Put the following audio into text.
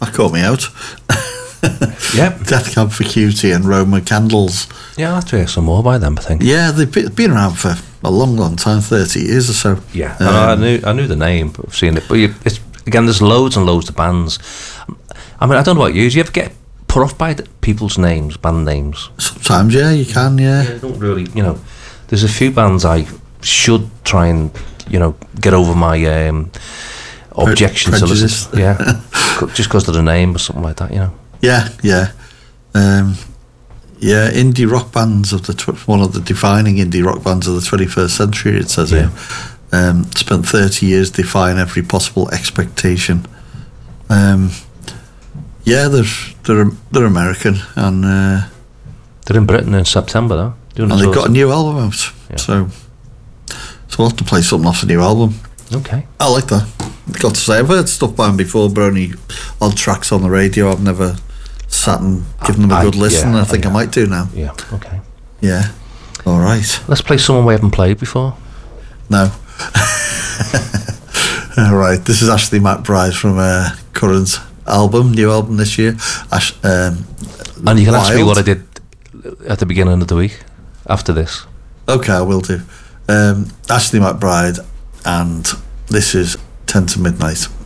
that caught me out. Yep. Death Cab for Cutie and Roman Candles. Yeah, I'll have to hear some more by them, I think. Yeah, they've been around for a long time, 30 years or so. Yeah, I knew the name, but I've seen it. But it's again, there's loads and loads of bands. I mean, I don't know about you. Do you ever get put off by people's names, band names? Sometimes, yeah, you can, yeah. I don't really, there's a few bands I should try and, get over my objections to listen. Yeah, just because of the name or something like that, Yeah. Indie rock bands of one of the defining indie rock bands of the 21st century, it says here. Spent 30 years defying every possible expectation. They're American, and they're in Britain in September, though. And they've got a new album out, so we'll have to play something off the new album. Okay, I like that. I've got to say, I've heard stuff by them before, but only odd tracks on the radio. I've never sat and given them a good listen. I think I might do now. Yeah. Okay. Yeah. All right. Let's play someone we haven't played before. No. All right. This is Ashley McBride from current new album this year. And you can ask me what I did at the beginning of the week after this. Okay, I will do. Ashley McBride, and this is 10 to Midnight.